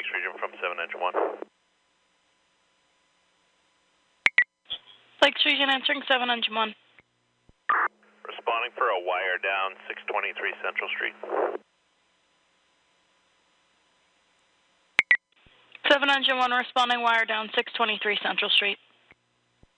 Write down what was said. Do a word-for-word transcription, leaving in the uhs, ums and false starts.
Lakes Region from seven Engine one. Lakes Region answering seven Engine one. Responding for a wire down six twenty-three Central Street. seven Engine one responding, wire down six twenty-three Central Street.